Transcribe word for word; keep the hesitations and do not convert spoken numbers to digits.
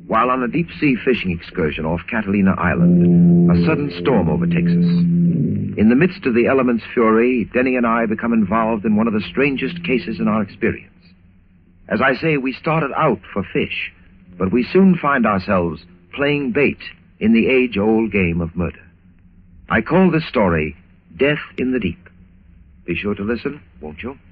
While on a deep-sea fishing excursion off Catalina Island, a sudden storm overtakes us. In the midst of the element's fury, Denny and I become involved in one of the strangest cases in our experience. As I say, we started out for fish, but we soon find ourselves playing bait in the age-old game of murder. I call this story Death in the Deep. Be sure to listen, won't you?